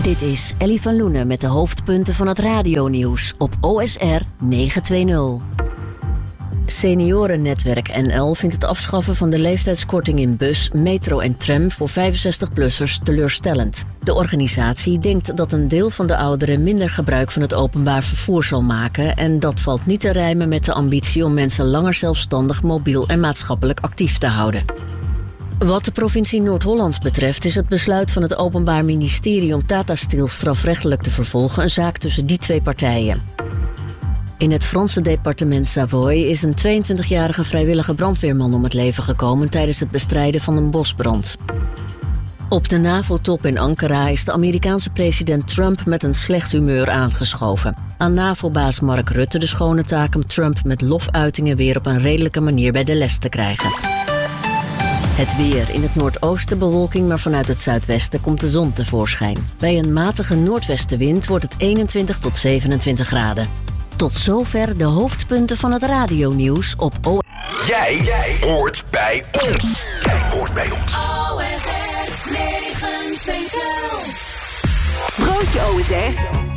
Dit is Ellie van Loenen met de hoofdpunten van het radionieuws op OSR 920. Seniorennetwerk NL vindt het afschaffen van de leeftijdskorting in bus, metro en tram voor 65-plussers teleurstellend. De organisatie denkt dat een deel van de ouderen minder gebruik van het openbaar vervoer zal maken en dat valt niet te rijmen met de ambitie om mensen langer zelfstandig, mobiel en maatschappelijk actief te houden. Wat de provincie Noord-Holland betreft is het besluit van het Openbaar Ministerie om Tata Steel strafrechtelijk te vervolgen een zaak tussen die twee partijen. In het Franse departement Savoie is een 22-jarige vrijwillige brandweerman om het leven gekomen tijdens het bestrijden van een bosbrand. Op de NAVO-top in Ankara is de Amerikaanse president Trump met een slecht humeur aangeschoven. Aan NAVO-baas Mark Rutte de schone taak om Trump met lofuitingen weer op een redelijke manier bij de les te krijgen. Het weer. In het noordoosten bewolking, maar vanuit het zuidwesten komt de zon tevoorschijn. Bij een matige noordwestenwind wordt het 21 tot 27 graden. Tot zover de hoofdpunten van het radionieuws op OSR. Jij hoort bij ons. Jij hoort bij ons. OSR 920. Broodje OSR.